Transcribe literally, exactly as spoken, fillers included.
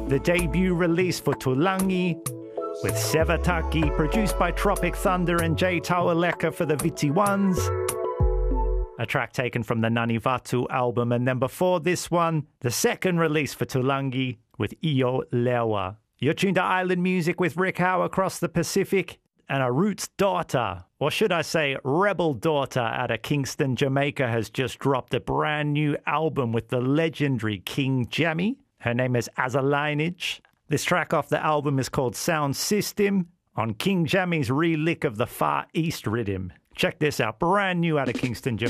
the debut release for Tulangi, with Sevataki, produced by Tropic Thunder and Jay Tawaleka for the Viti Ones. A track taken from the Nanivatu album, and then before this one, the second release for Tulangi with Iyo Lewa. You're tuned to Island Music with Rick Howe across the Pacific, and a Roots daughter, or should I say rebel daughter, out of Kingston, Jamaica, has just dropped a brand new album with the legendary King Jammy. Her name is Azalineage. This track off the album is called Sound System on King Jammy's relick of the Far East rhythm. Check this out, brand new out of Kingston, Jamaica.